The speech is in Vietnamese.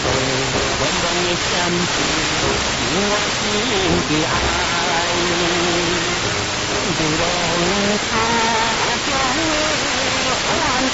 温暖的相思，我心的爱，不容他。